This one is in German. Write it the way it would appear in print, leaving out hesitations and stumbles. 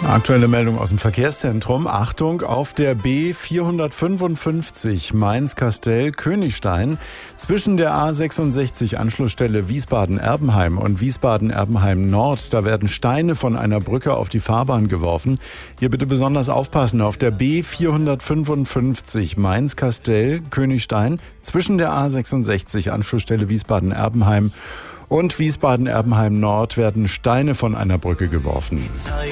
Aktuelle Meldung aus dem Verkehrszentrum. Achtung, auf der B455 Mainz-Kastell-Königstein zwischen der A66 Anschlussstelle Wiesbaden-Erbenheim und Wiesbaden-Erbenheim-Nord, da werden Steine von einer Brücke auf die Fahrbahn geworfen. Hier bitte besonders aufpassen. Auf der B455 Mainz-Kastell-Königstein zwischen der A66 Anschlussstelle Wiesbaden-Erbenheim und Wiesbaden-Erbenheim-Nord werden Steine von einer Brücke geworfen.